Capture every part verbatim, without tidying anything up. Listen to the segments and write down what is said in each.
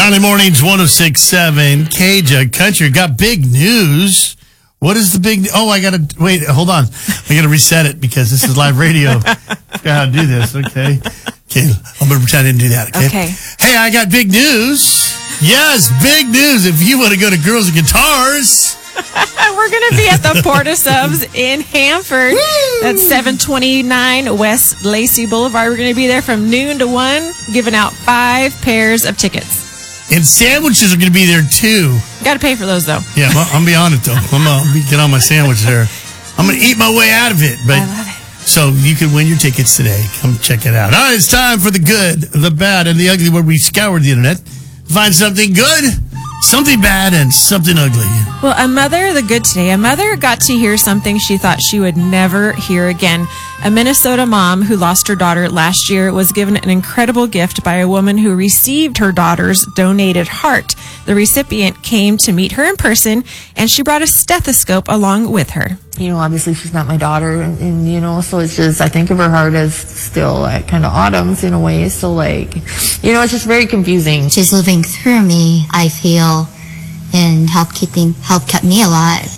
Nightly Mornings, one oh six point seven, K J Country. Got big news. What is the big... Oh, I got to... Wait, hold on. I got to reset it because this is live radio. I forgot how to do this, okay? Okay, I'm going to pretend I didn't do that, okay? Okay. Hey, I got big news. Yes, big news. If you want to go to Girls and Guitars... We're going to be at the Porta Subs in Hanford. That's seven twenty-nine West Lacey Boulevard. We're going to be there from noon to one, giving out five pairs of tickets. And sandwiches are going to be there, too. Got to pay for those, though. Yeah, I'm, I'm be on it, though. I'm going to get on my sandwich there. I'm going to eat my way out of it. But I love it. So you can win your tickets today. Come check it out. All right, it's time for the good, the bad, and the ugly, where we scour the internet, find something good, something bad, and something ugly. Well, a mother, the good today, a mother got to hear something she thought she would never hear again. A Minnesota mom who lost her daughter last year was given an incredible gift by a woman who received her daughter's donated heart. The recipient came to meet her in person, and she brought a stethoscope along with her. You know, obviously she's not my daughter, and, and you know, so it's just, I think of her heart as still like kind of Autumn's in a way, so like, you know, it's just very confusing. She's living through me, I feel, and help keeping, help kept me alive.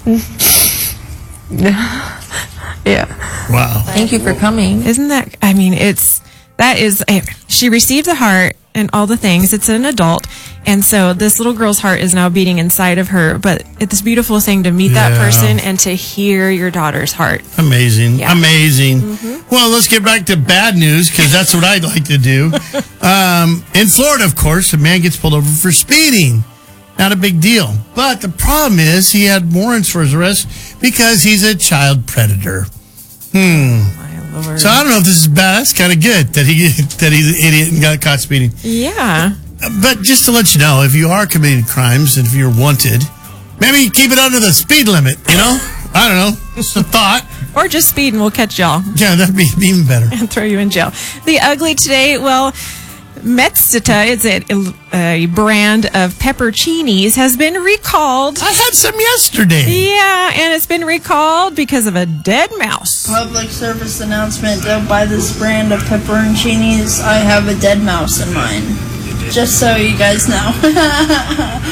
Yeah. Wow. Thank you for coming. Isn't that, I mean, it's, that is, she received the heart and all the things. It's an adult. And so this little girl's heart is now beating inside of her. But it's this beautiful thing to meet Yeah. that person and to hear your daughter's heart. Amazing. Yeah. Amazing. Mm-hmm. Well, let's get back to bad news, because that's what I'd like to do. Um, in Florida, of course, a man gets pulled over for speeding. Not a big deal. But the problem is he had warrants for his arrest because he's a child predator. Hmm. My Lord. So I don't know if this is bad. That's kind of good that he that he's an idiot and got caught speeding. Yeah. But just to let you know, if you are committing crimes and if you're wanted, maybe keep it under the speed limit, you know? I don't know. It's a thought. Or just speed and we'll catch y'all Yeah, that'd be even better. and throw you in jail. The ugly today, well, Metzita, it's a, a brand of pepperoncinis, has been recalled. I had some yesterday. Yeah, and it's been recalled because of a dead mouse. Public service announcement: don't buy this brand of pepperoncinis. I have a dead mouse in mine. Just so you guys know.